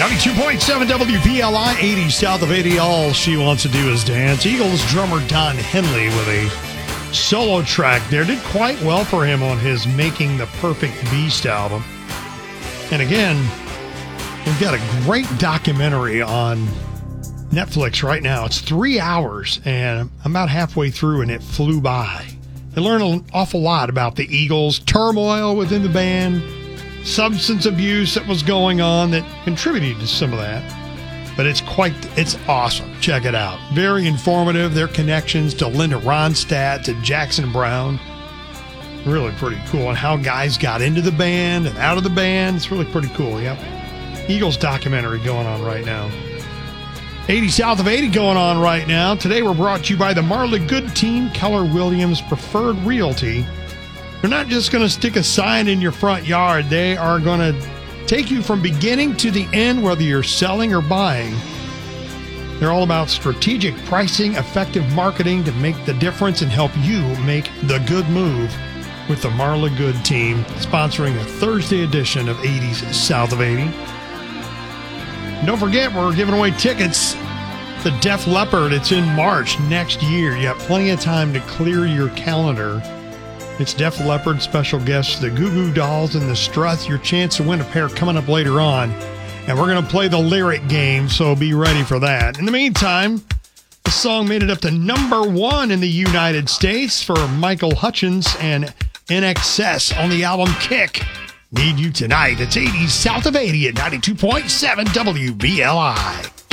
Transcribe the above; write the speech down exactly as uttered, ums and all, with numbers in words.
ninety-two point seven W B L I, eighty South of eighty. All she wants to do is dance. Eagles drummer Don Henley with a solo track there. Did quite well for him on his Making the Perfect Beast album. And again, we've got a great documentary on Netflix right now. It's three hours, and I'm about halfway through, and it flew by. I learned an awful lot about the Eagles, turmoil within the band, substance abuse that was going on that contributed to some of that. But it's quite, it's awesome. Check it out. Very informative. Their connections to Linda Ronstadt, to Jackson Browne. Really pretty cool. And how guys got into the band and out of the band. It's really pretty cool. Yep. Eagles documentary going on right now. eighty South of eighty going on right now. Today we're brought to you by the Marla Good Team, Keller Williams Preferred Realty. They're not just going to stick a sign in your front yard. They are going to take you from beginning to the end, whether you're selling or buying. They're all about strategic pricing, effective marketing to make the difference and help you make the good move with the Marla Good Team, sponsoring a Thursday edition of eighties South of eighty. Don't forget, we're giving away tickets to Def Leppard. It's in March next year. You have plenty of time to clear your calendar. It's Def Leppard, special guests, the Goo Goo Dolls and the Struts. Your chance to win a pair coming up later on. And we're going to play the lyric game, so be ready for that. In the meantime, the song made it up to number one in the United States for Michael Hutchence and N X S on the album Kick. Need You Tonight. It's eighty South of eighty at ninety-two point seven W B L I.